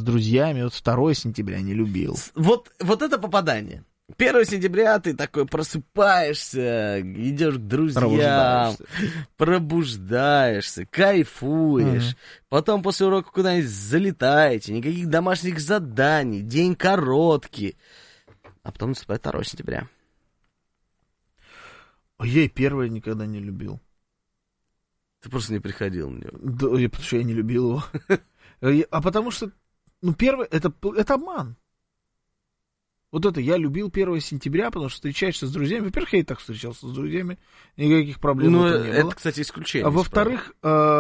друзьями. Вот 2 сентября не любил. Вот это попадание. 1 сентября ты такой просыпаешься, идешь к друзьям, пробуждаешься, кайфуешь. Потом после урока куда-нибудь залетаете, никаких домашних заданий, день короткий. А потом наступает 2 сентября. А я и 1 никогда не любил. Ты просто не приходил на него. Да, потому что я не любил его. А потому что, 1 это обман. Вот это я любил 1 сентября, потому что встречаешься с друзьями. Во-первых, я и так встречался с друзьями, никаких проблем не было. Это, кстати, исключение. А во-вторых,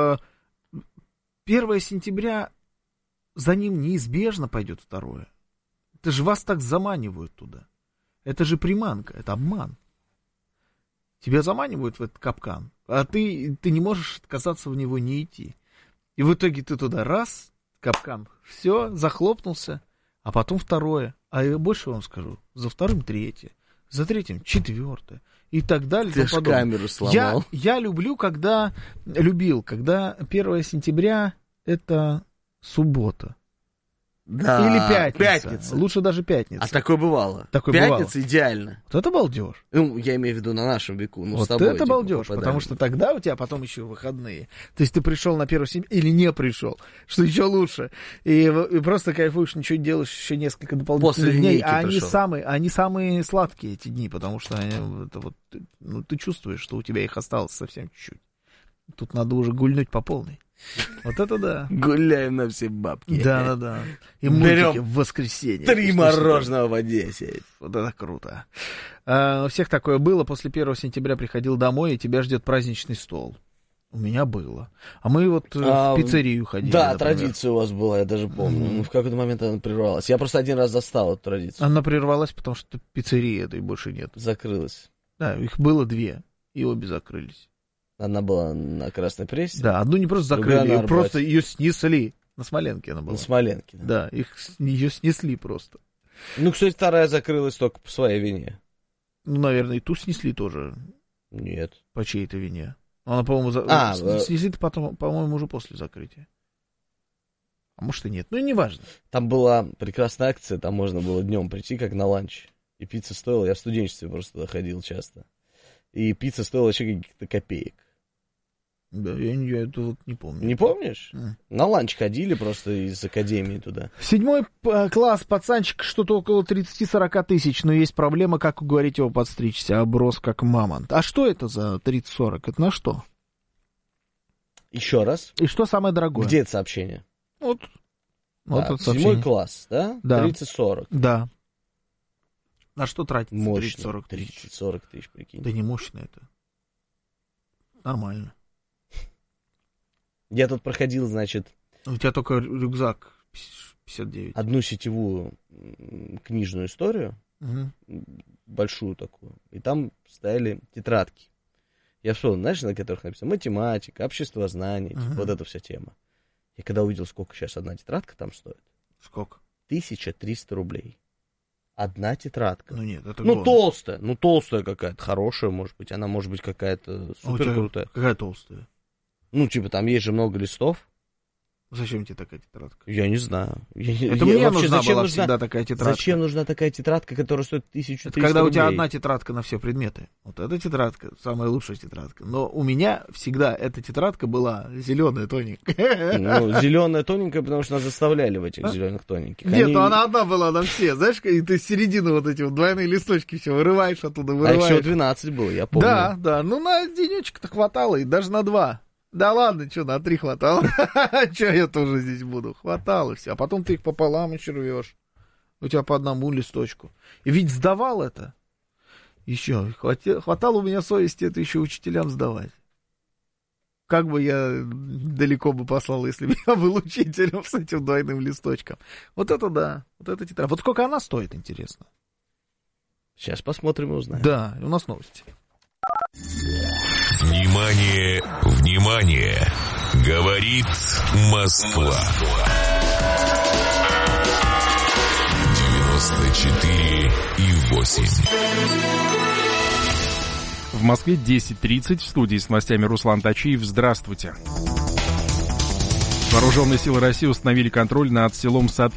1 сентября, за ним неизбежно пойдет 2. Это же вас так заманивают туда. Это же приманка, это обман. Тебя заманивают в этот капкан, а ты не можешь отказаться в него не идти. И в итоге ты туда раз, капкан, все, захлопнулся, а потом 2. А я больше вам скажу, за 2 3, за 3 4 и так далее. Ты ж камеру сломал. Я любил, когда 1 сентября это суббота. Да, или пятница. Лучше даже пятница. А такое бывало. Пятница идеально. Вот это балдеж. Я имею в виду на нашем веку. Вот с тобой, это балдеж, потому что тогда у тебя потом еще выходные. То есть ты пришел на 1 сентября или не пришел, что еще лучше. И просто кайфуешь, ничего не делаешь еще несколько дополнительных дней. А они самые сладкие, эти дни, потому что ты чувствуешь, что у тебя их осталось совсем чуть-чуть. Тут надо уже гульнуть по полной. Вот это да. Гуляем на все бабки. Да. И мультики в воскресенье. 3 мороженого в 10. Вот это круто. У всех такое было. После 1 сентября приходил домой, и тебя ждет праздничный стол. У меня было. А мы вот в пиццерию ходили. Да, традиция у вас была, я даже помню. В какой-то момент она прервалась. Я просто один раз застал эту традицию. Она прервалась, потому что пиццерии этой больше нет. Закрылась. Да, их было 2, и обе закрылись. Она была на Красной Прессе. Да, одну не просто закрыли, просто ее снесли. На Смоленке она была. На Смоленке, да. Да, ее снесли просто. Кстати, 2 закрылась только по своей вине. Наверное, и ту снесли тоже. Нет. По чьей-то вине. Она, по-моему, снесли потом, по-моему, уже после закрытия. А может и нет. Неважно. Там была прекрасная акция, там можно было днем прийти, как на ланч. И пицца стоила, я в студенчестве просто туда ходил часто. И пицца стоила вообще каких-то копеек. Да, я это вот не помню. Не помнишь? На ланч ходили просто из академии туда. 7 класс, пацанчик, что-то около 30-40 тысяч, но есть проблема, как уговорить его подстричься, оброс как мамонт. А что это за 30-40? Это на что? Еще раз. И что самое дорогое? Где это сообщение? Вот это сообщение. 7 класс, да? Да. 30-40. Да. На что тратить 30-40 тысяч? 30-40 тысяч, прикинь. Да не мощно это. Нормально. Я тут проходил, значит... У тебя только рюкзак 59. Одну сетевую книжную историю, большую такую, и там стояли тетрадки. Я вспомнил, знаешь, на которых написано математика, обществознание, вот эта вся тема. Я когда увидел, сколько сейчас одна тетрадка там стоит. Сколько? 1300 рублей. Одна тетрадка. Нет, это толстая. Толстая какая-то, хорошая, может быть. Она может быть какая-то супер крутая. Какая толстая? Там есть же много листов. Зачем тебе такая тетрадка? Я не знаю. Это мне нужна была всегда такая тетрадка. Зачем нужна такая тетрадка, которая стоит 1300 рублей? Это когда у тебя одна тетрадка на все предметы. Вот эта тетрадка, самая лучшая тетрадка. Но у меня всегда эта тетрадка была зеленая, тоненькая. Зеленая, тоненькая, потому что нас заставляли в этих зеленых тоненьких. Нет, она одна была на все. Знаешь, и ты с середины вот эти вот двойные листочки все вырываешь оттуда, вырываешь. А еще 12 было, я помню. Да. На денечек-то хватало, и даже на 2. Да ладно, что, на 3 хватало? Че я тоже здесь буду? Хватало все. А потом ты их пополам еще рвешь. У тебя по одному листочку. И ведь сдавал это. Еще. Хватало у меня совести это еще учителям сдавать. Как бы я далеко бы послал, если бы я был учителем с этим двойным листочком. Вот это да. Вот это тетрадь. Вот сколько она стоит, интересно? Сейчас посмотрим и узнаем. Да, у нас новости. Внимание, внимание! Говорит Москва. 94,8. В Москве 10:30. В студии с новостями Руслан Тачиев. Здравствуйте. Вооруженные силы России установили контроль над селом Садки